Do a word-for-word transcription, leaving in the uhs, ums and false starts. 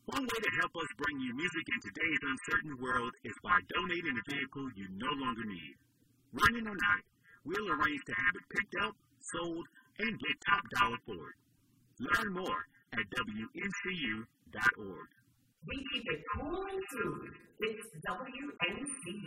One way to help us bring you music in today's uncertain world is by donating a vehicle you no longer need. Running or not, we'll arrange to have it picked up, sold, and get top dollar for it. Learn more at W N C U dot org. We keep it cool and smooth. It's W N C U.